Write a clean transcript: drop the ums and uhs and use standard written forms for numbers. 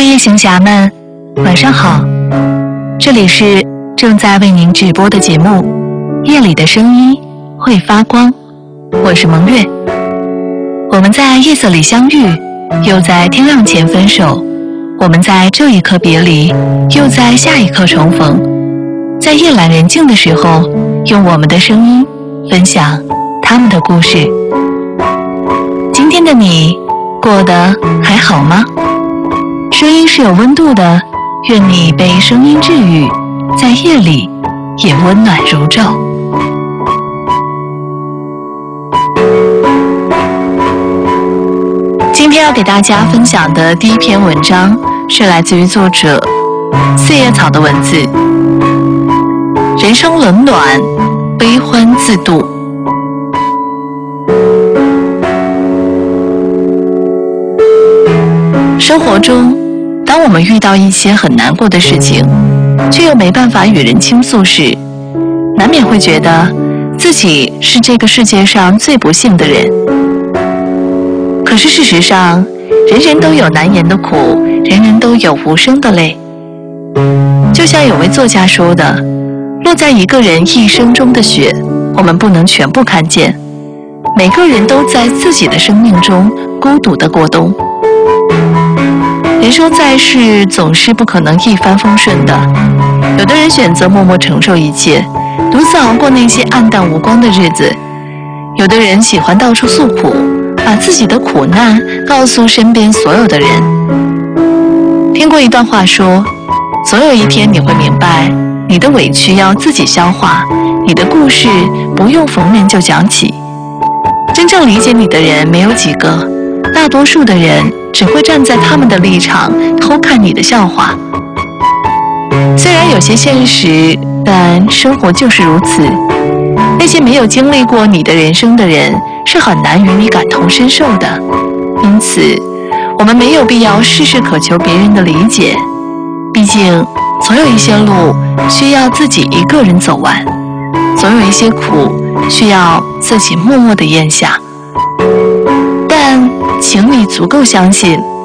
位夜行侠们，晚上好！这里是正在为您直播的节目《夜里的声音会发光》，我是蒙月。我们在夜色里相遇，又在天亮前分手；我们在这一刻别离，又在下一刻重逢。在夜阑人静的时候，用我们的声音分享他们的故事。今天的你过得还好吗？声音是有温度的，愿你被声音治愈，在夜里也温暖如昼。今天要给大家分享的第一篇文章是来自于作者四叶草的文字。人生冷暖，悲欢自度。生活中，当我们遇到一些很难过的事情，却又没办法与人倾诉时，难免会觉得自己是这个世界上最不幸的人。可是事实上，人人都有难言的苦，人人都有无声的泪。就像有位作家说的，落在一个人一生中的雪，我们不能全部看见。每个人都在自己的生命中孤独地过冬。人生在世，总是不可能一帆风顺的。有的人选择默默承受一切，独自熬过那些暗淡无光的日子；有的人喜欢到处诉苦，把自己的苦难告诉身边所有的人。听过一段话说，总有一天你会明白，你的委屈要自己消化，你的故事不用逢人就讲起。真正理解你的人没有几个，大多数的人只会站在他们的立场偷看你的笑话。虽然有些现实，但生活就是如此。那些没有经历过你的人生的人，是很难与你感同身受的。因此，我们没有必要事事渴求别人的理解。毕竟，总有一些路需要自己一个人走完，总有一些苦需要自己默默地咽下。但请你足够相信，